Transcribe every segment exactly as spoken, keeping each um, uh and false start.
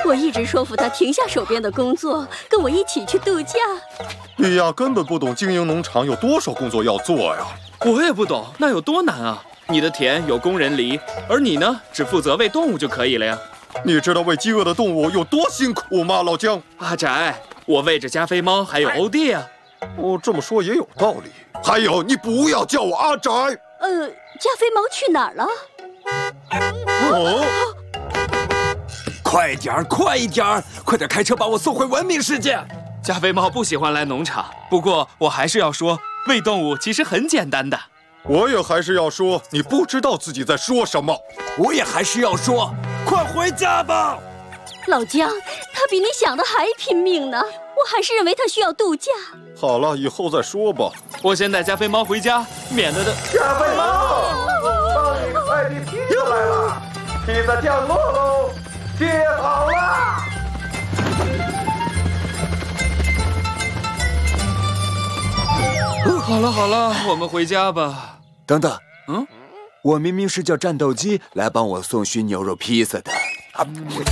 我一直说服他停下手边的工作，跟我一起去度假。 莉亚根本不懂经营农场有多少工作要做呀。 我也不懂，那有多难啊？你的田有工人犁，而你呢，只负责喂动物就可以了呀。 你知道喂饥饿的动物有多辛苦吗，老姜？ 阿宅，我喂着加菲猫还有欧弟啊。 哦，这么说也有道理。还有，你不要叫我阿宅。 呃，加菲猫去哪儿了？ 哦， 快点儿，快一点儿，快点开车把我送回文明世界。 加菲猫不喜欢来农场，不过我还是要说，喂动物其实很简单的。 我也还是要说，你不知道自己在说什么。 我也还是要说，快回家吧。 老姜，他比你想的还拼命呢。我还是认为他需要度假。 好了，以后再说吧。 我先带加菲猫回家，免得的。 加菲猫，帮你快递披萨来了，披萨降落喽，接好了。 好了好了，我们回家吧。 等等， 嗯， 我明明是叫战斗机来帮我送熏牛肉披萨的。啊、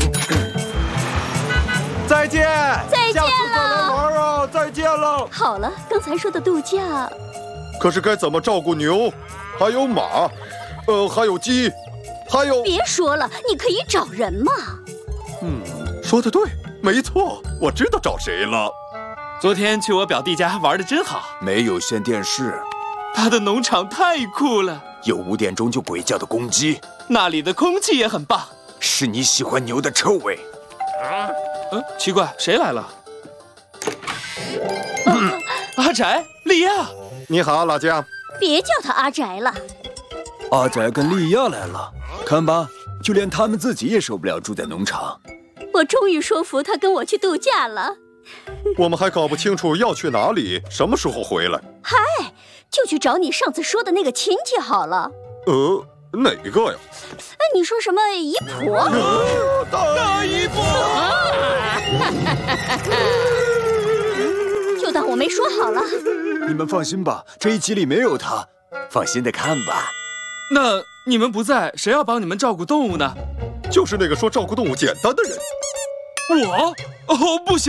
再见， 再见下次再来了。 玩啊！再见了。 好了，刚才说的度假， 可是该怎么照顾牛，还有马，呃，还有鸡，还有…… 别说了，你可以找人嘛。 嗯，说得对，没错，我知道找谁了。 昨天去我表弟家玩的真好， 没有线电视， 他的农场太酷了， 有五点钟就鬼叫的公鸡， 那里的空气也很棒。 是你喜欢牛的臭味。 嗯，奇怪，谁来了？嗯、阿宅，莉亚。 你好，老姜。 别叫他阿宅了。 阿宅跟莉亚来了，看吧，就连他们自己也受不了住在农场。 我终于说服他跟我去度假了。 我们还搞不清楚要去哪里，什么时候回来。 嗨，就去找你上次说的那个亲戚好了。 呃，哪个呀？ 哎，你说什么姨婆？ 呃、大姨婆。 就当我没说好了。 你们放心吧，这一集里没有他，放心的看吧。 那你们不在，谁要帮你们照顾动物呢？ 就是那个说照顾动物简单的人。 我？哦，不行。